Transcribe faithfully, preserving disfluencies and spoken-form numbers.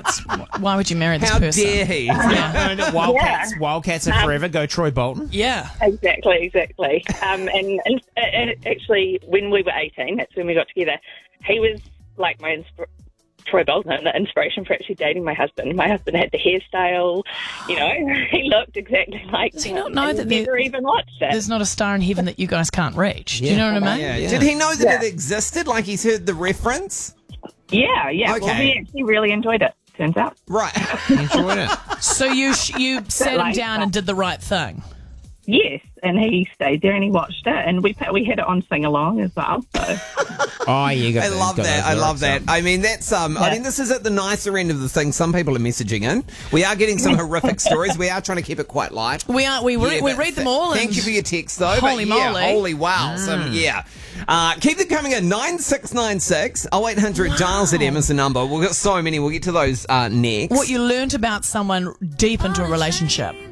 Wildcats. Why would you marry this How person? dare he? Yeah. Wildcats, Yeah. Wildcats are forever. Go Troy Bolton. Yeah. Exactly, exactly. Um, and, and uh, actually, when we were eighteen, that's when we got together. He was like my insp- Troy Bolton, the inspiration for actually dating my husband. My husband had the hairstyle, you know, he looked exactly like Does he him. not know and that never there- even watched it. There's not a star in heaven that you guys can't reach. Do you know what I mean? Yeah. Did he know that Yeah. it existed? Like he's heard the reference? Yeah, yeah. Well, Okay. we actually really enjoyed it, turns out. Right. Enjoyed it. So you sh- you sat him late, down but- and did the right thing. Yes, and he stayed there and he watched it, and we we had it on sing along as well. So Oh, you got I the- love got that. those I love lyrics that. up. I mean, that's um. I Yeah. think this is at the nicer end of the thing. Some people are messaging in. We are getting some horrific stories. We are trying to keep it quite light. We are we re- Yeah, we but read them th- all. Thank and you for your text, though. Holy but yeah, moly. holy wow! Some, yeah, uh, keep them coming in. Nine six nine six oh eight hundred dials at M is the number. We've got so many. We'll get to those uh, next. What you learnt about someone deep into a relationship.